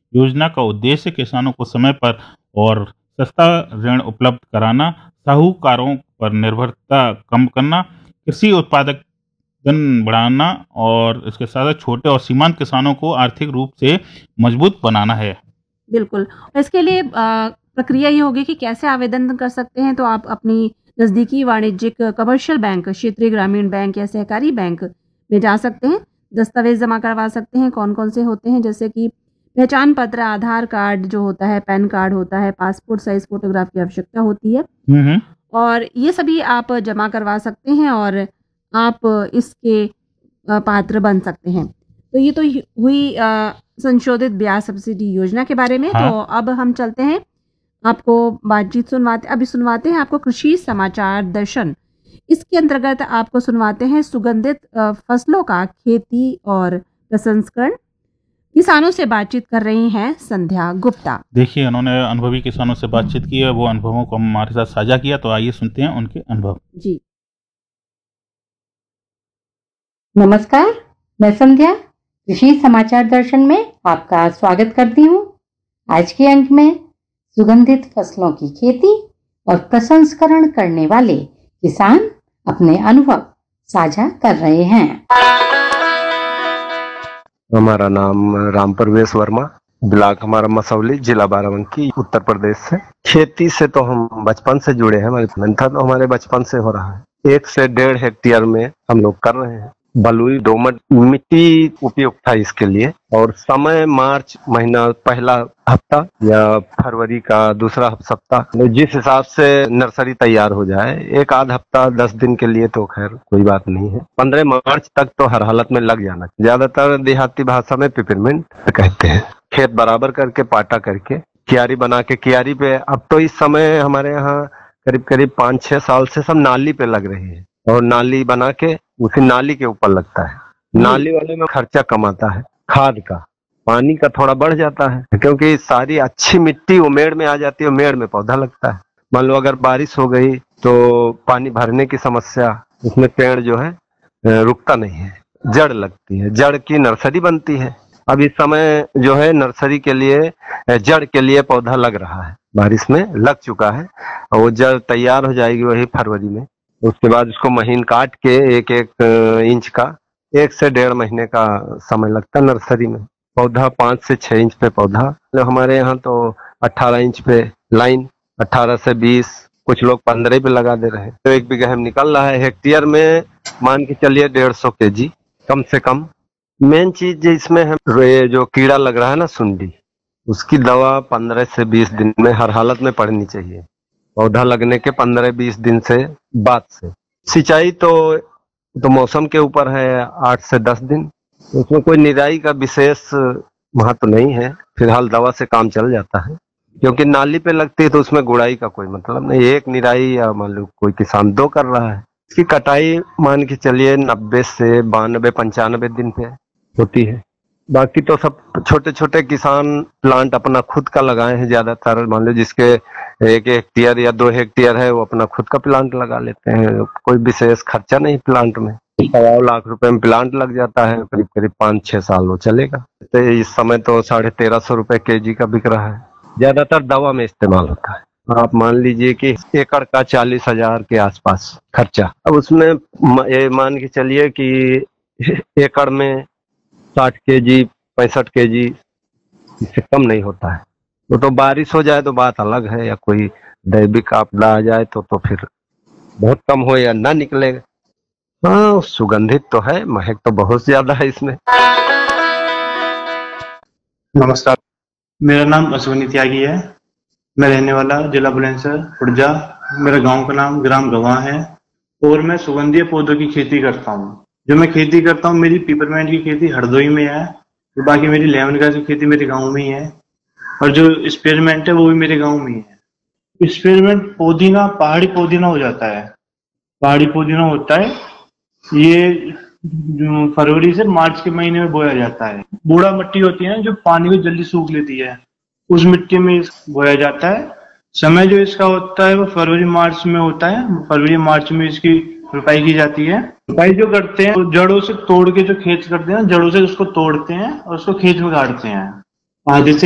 योजना का उद्देश्य किसानों को समय पर और सस्ता ऋण उपलब्ध कराना, साहूकारों पर निर्भरता कम करना, कृषि उत्पादन बढ़ाना और इसके साथ छोटे और सीमांत किसानों को आर्थिक रूप से मजबूत बनाना है। बिल्कुल। इसके लिए प्रक्रिया ये होगी कि कैसे आवेदन कर सकते हैं, तो आप अपनी नज़दीकी वाणिज्यिक कमर्शियल बैंक, क्षेत्रीय ग्रामीण बैंक या सहकारी बैंक में जा सकते हैं। दस्तावेज़ जमा करवा सकते हैं, कौन-कौन से होते हैं, जैसे कि पहचान पत्र, आधार कार्ड जो होता है, पैन कार्ड होता है, पासपोर्ट साइज़ फ़ोटोग्राफ की आवश्यकता होती है हम्म। और ये सभी आप जमा करवा सकते हैं और आप इसके पात्र बन सकते हैं। तो ये तो हुई संशोधित ब्याज सब्सिडी योजना के बारे में। हाँ। तो अब हम चलते हैं, आपको बातचीत सुनवाते हैं आपको कृषि समाचार दर्शन। इसके अंतर्गत आपको सुनवाते हैं सुगंधित फसलों का खेती और प्रसंस्करण। किसानों से बातचीत कर रही हैं संध्या गुप्ता। देखिए, उन्होंने अनुभवी किसानों से बातचीत की है, वो अनुभवों को हमारे साथ साझा किया, तो आइए सुनते हैं उनके अनुभव। जी नमस्कार, मैं संध्या कृषि समाचार दर्शन में आपका स्वागत करती हूँ। आज के अंक में सुगंधित फसलों की खेती और प्रसंस्करण करने वाले किसान अपने अनुभव साझा कर रहे हैं। हमारा नाम राम प्रवेश वर्मा, ब्लॉक हमारा मसौली, जिला बाराबंकी, उत्तर प्रदेश से। खेती से तो हम बचपन से जुड़े हैं, हमारी मेहनत तो हमारे बचपन से हो रहा है। 1 से 1.5 हेक्टेयर में हम लोग कर रहे हैं। बलुई दोमट मिट्टी उपयुक्त था इसके लिए, और समय मार्च महीना पहला हफ्ता या फरवरी का दूसरा सप्ताह, जिस हिसाब से नर्सरी तैयार हो जाए। एक आध हफ्ता 10 दिन के लिए तो खैर कोई बात नहीं है। 15 मार्च तक तो हर हालत में लग जाना। ज्यादातर देहाती भाषा में पिपरमेंट कहते हैं। खेत बराबर करके पाटा करके क्यारी बना के, क्यारी पे अब तो इस समय हमारे यहाँ करीब करीब 5-6 साल से सब नाली पे लग रही है, और नाली बना के उसी नाली के ऊपर लगता है। नाली वाले में खर्चा कम आता है, खाद का, पानी का थोड़ा बढ़ जाता है, क्योंकि सारी अच्छी मिट्टी उमेड़ में आ जाती है, उमेड़ में पौधा लगता है। मान लो अगर बारिश हो गई तो पानी भरने की समस्या, उसमें पेड़ जो है रुकता नहीं है, जड़ लगती है, जड़ की नर्सरी बनती है। अब इस समय जो है नर्सरी के लिए, जड़ के लिए पौधा लग रहा है, बारिश में लग चुका है, और वो जड़ तैयार हो जाएगी वही फरवरी में। उसके बाद उसको महीन काट के 1-1 इंच का, 1 से 1.5 महीने का समय लगता है नर्सरी में। पौधा 5 से 6 इंच पे पौधा, हमारे यहाँ तो 18 इंच पे लाइन, 18 से 20, कुछ लोग 15 पे लगा दे रहे हैं। तो 1 बीघा में निकल रहा है। हेक्टेयर में मान के चलिए 150 केजी कम से कम। मेन चीज इसमें है जो कीड़ा लग रहा है ना, सुंडी, उसकी दवा 15 से 20 दिन में हर हालत में पड़नी चाहिए। पौधा लगने के 15-20 दिन से बाद से। सिंचाई तो मौसम के ऊपर है, 8 से 10 दिन। उसमें कोई निराई का विशेष महत्व नहीं है, फिलहाल दवा से काम चल जाता है, क्योंकि नाली पे लगती है तो उसमें गुड़ाई का कोई मतलब नहीं। एक निराई या मान लो कोई किसान 2 कर रहा है। इसकी कटाई मान के चलिए 90 से 92-95 दिन पे होती है। बाकी तो सब छोटे छोटे किसान प्लांट अपना खुद का लगाए हैं ज्यादातर। मान लो जिसके 1 हेक्टेयर या 2 हेक्टेयर है, वो अपना खुद का प्लांट लगा लेते हैं। कोई विशेष खर्चा नहीं प्लांट में। 1.25 लाख रुपए में प्लांट लग जाता है, करीब करीब 5-6 साल वो चलेगा। तो इस समय तो 1350 रुपए केजी का बिक रहा है। ज्यादातर दवा में इस्तेमाल होता है। आप मान लीजिए कि एकड़ का 40,000 के आसपास खर्चा। अब उसमें ये मान के चलिए कि एकड़ में 60 केजी 65 केजी, इससे कम नहीं होता है। तो बारिश हो जाए तो बात अलग है, या कोई दैविक आपदा आ जाए तो फिर बहुत कम हो या ना निकलेगा। हाँ, सुगंधित तो है, महक तो बहुत ज्यादा है इसमें। नमस्कार, मेरा नाम अश्विनी त्यागी है। मैं रहने वाला जिला बुलंदशहर पुर्जा। मेरा गांव का नाम ग्राम गवां है, और मैं सुगंधीय पौधों की खेती करता हूँ। जो मैं खेती करता हूँ, मेरी पिपरमेंट की खेती हरदोई में है, तो बाकी मेरी लेमन ग्रास की खेती मेरे गाँव में ही है, और जो स्पेयरमेंट है वो भी मेरे गाँव में ही है। स्पेयरमेंट पुदीना पहाड़ी पुदीना हो जाता है, पहाड़ी पुदीना होता है। ये फरवरी से मार्च के महीने में बोया जाता है। बूढ़ा मिट्टी होती है ना, जो पानी को जल्दी सूख लेती है, उस मिट्टी में बोया जाता है। समय जो इसका होता है वो फरवरी मार्च में होता है। फरवरी मार्च में इसकी रुपाई की जाती है। रुपाई जो करते हैं तो जड़ों से तोड़ के, जो खेत करते हैं जड़ों से उसको तोड़ते हैं और उसको खेत में गाड़ते हैं। आधे से